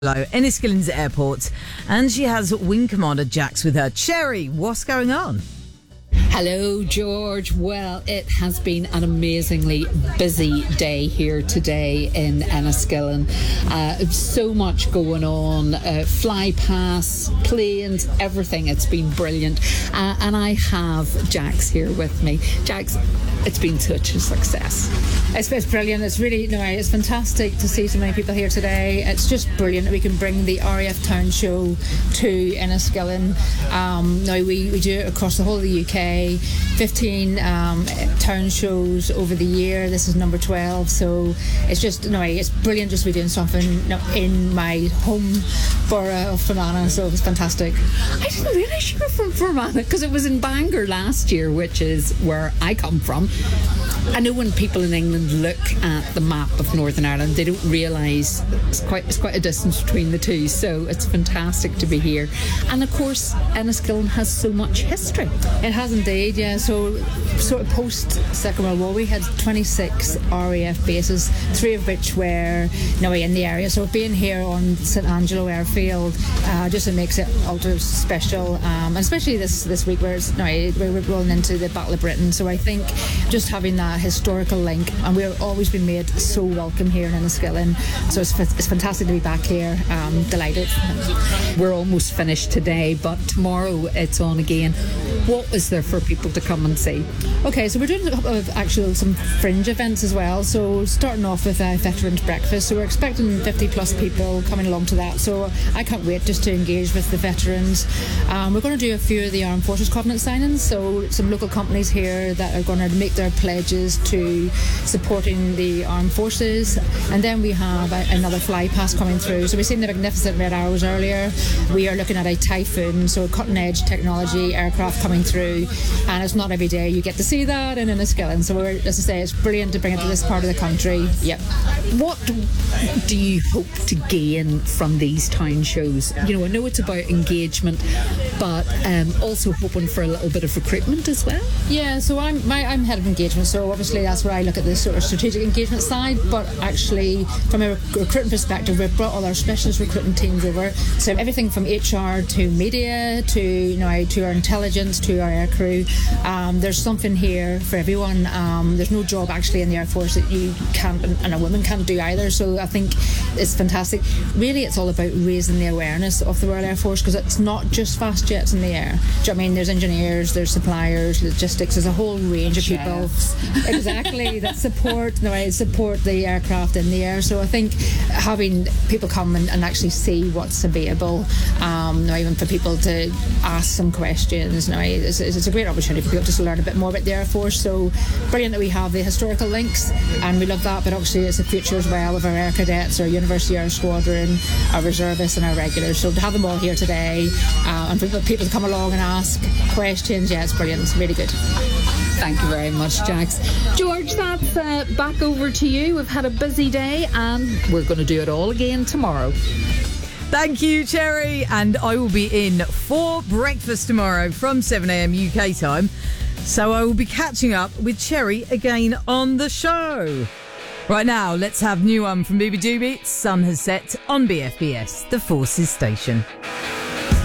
Enniskillen's airport, and she has Wing Commander Jax with her. Cherry, what's going on? Hello, George. Well, it has been an amazingly busy day here today in Enniskillen. So much going on, fly past, planes, everything. It's been brilliant. And I have Jax here with me. Jax, it's been such a success. It's brilliant. It's really, it's fantastic to see so many people here today. It's just brilliant that we can bring the RAF Town Show to Enniskillen. Now we do it across the whole of the UK. 15 town shows over the year. This is number 12, so it's brilliant just to be doing something in my home borough of Fermanagh, so it's fantastic. I didn't realise you were from Fermanagh because it was in Bangor last year, which is where I come from. I know when people in England look at the map of Northern Ireland, they don't realise it's quite a distance between the two, so it's fantastic to be here. And of course, Enniskillen has so much history. It has indeed, yeah. So sort of post Second World War, we had 26 RAF bases, 3 of which were in the area. So being here on St Angelo Airfield just makes it ultra special, and especially this week where we're rolling into the Battle of Britain. So I think just having that historical link, and we've always been made so welcome here in Enniskillen. So it's fantastic to be back here. Delighted. We're almost finished today, but tomorrow it's on again. What is there for people to come and see? Okay, so we're doing a couple of some fringe events as well. So starting off with a veterans breakfast. So we're expecting 50 plus people coming along to that. So I can't wait just to engage with the veterans. We're going to do a few of the Armed Forces Covenant signings. So some local companies here that are going to make their pledges to supporting the armed forces. And then we have another fly past coming through. So we've seen the magnificent Red Arrows earlier. We are looking at a Typhoon, so cutting edge technology aircraft coming through, and it's not every day you get to see that in Enniskillen. So as I say, it's brilliant to bring it to this part of the country. Yep. What do you hope to gain from these town shows? I know it's about engagement, but also hoping for a little bit of recruitment as well. Yeah, so I'm head of engagement, so obviously that's where I look at the sort of strategic engagement side, but actually from a recruiting perspective, we've brought all our specialist recruiting teams over, so everything from HR to media to our intelligence to our aircrew. There's something here for everyone. There's no job actually in the Air Force that you can't and a woman can't do either, so I think it's fantastic. Really, it's all about raising the awareness of the Royal Air Force, because it's not just fast jets in the air. Do you know what I mean? There's engineers, there's suppliers, logistics, there's a whole range of people exactly that support the aircraft in the air. So I think having people come and actually see what's available, even for people to ask some questions, it's a great opportunity for people just to learn a bit more about the Air Force. So brilliant that we have the historical links, and we love that, but obviously it's the future as well of our air cadets, our University Air Squadron, our reservists and our regulars. So to have them all here today, and for people to come along and ask questions, it's brilliant. It's really good. Thank you very much, Jax. George, that's back over to you. We've had a busy day, and we're going to do it all again tomorrow. Thank you, Cherry. And I will be in for breakfast tomorrow from 7 a.m. UK time. So I will be catching up with Cherry again on the show. Right now, let's have new one from Booby Doobie. Sun has set on BFBS, the Forces station.